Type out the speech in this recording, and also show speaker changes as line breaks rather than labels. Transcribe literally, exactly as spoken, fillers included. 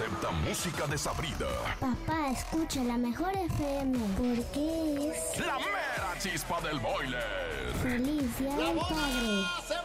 acepta música desabrida.
Papá, escucha la mejor F M porque es
la mera chispa del boiler.
Feliz Día del Padre.